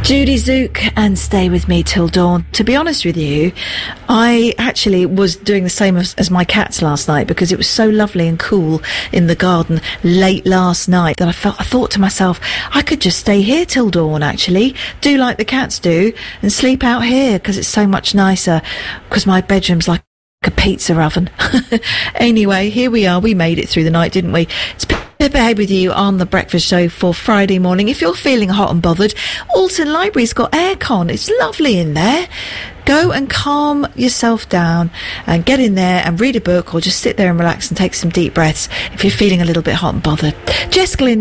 Judy Zook and Stay With Me Till Dawn. To be honest with you, I actually was doing the same as my cats last night, because it was so lovely and cool in the garden late last night that I thought to myself, I could just stay here till dawn, actually, do like the cats do, and sleep out here, because it's so much nicer, because my bedroom's like a pizza oven. Anyway, here we are. We made it through the night, didn't we? It's Pippa Head with you on the breakfast show for Friday morning. If you're feeling hot and bothered, Alton Library's got aircon. It's lovely in there. Go and calm yourself down and get in there and read a book, or just sit there and relax and take some deep breaths if you're feeling a little bit hot and bothered. Jess Glynn